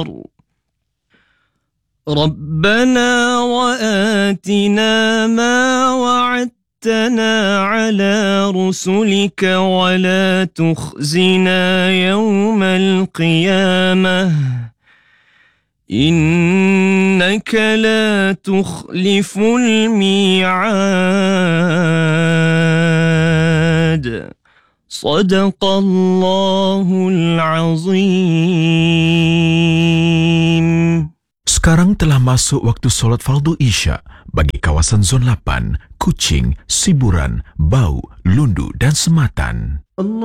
ربنا وآتنا ما وعدتنا على رسلك ولا تخزنا يوم القيامة إنك لا تخلف الميعاد صدق الله العظيم. Sekarang telah masuk waktu solat fardu Isya bagi kawasan Zon 8, Kuching, Siburan, Bau, Lundu dan Sematan.